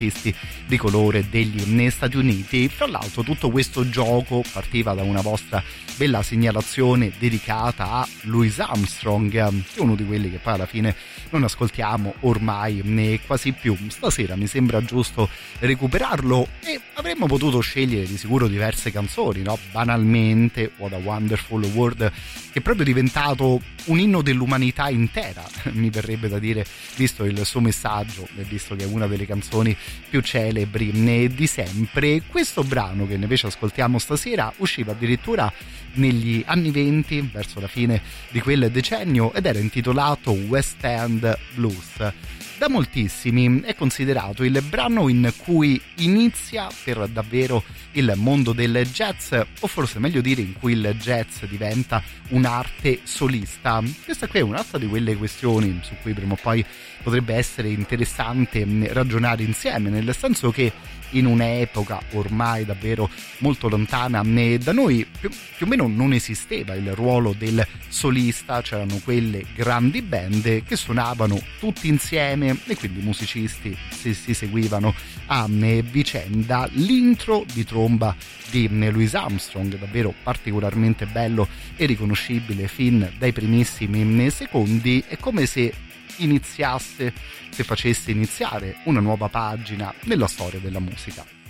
di colore degli Stati Uniti. Fra l'altro tutto questo gioco partiva da una vostra bella segnalazione dedicata a Louis Armstrong, che è uno di quelli che poi alla fine non ascoltiamo ormai quasi più. Stasera mi sembra giusto recuperarlo e avremmo potuto scegliere di sicuro diverse canzoni, no? Banalmente What a Wonderful World, che è proprio diventato un inno dell'umanità intera, mi verrebbe da dire, visto il suo messaggio e visto che è una delle canzoni più celebri di sempre. Questo brano che invece ascoltiamo stasera usciva addirittura negli anni 20, verso la fine di quel decennio, ed era intitolato West End Blues. Da moltissimi è considerato il brano in cui inizia per davvero il mondo del jazz, o forse meglio dire in cui il jazz diventa un'arte solista. Questa qui è un'altra di quelle questioni su cui prima o poi potrebbe essere interessante ragionare insieme, nel senso che in un'epoca ormai davvero molto lontana da noi più o meno non esisteva il ruolo del solista, c'erano quelle grandi band che suonavano tutti insieme e quindi i musicisti si seguivano a vicenda. L'intro di tromba di Louis Armstrong, davvero particolarmente bello e riconoscibile fin dai primissimi secondi, è come se facesse iniziare una nuova pagina nella storia della musica.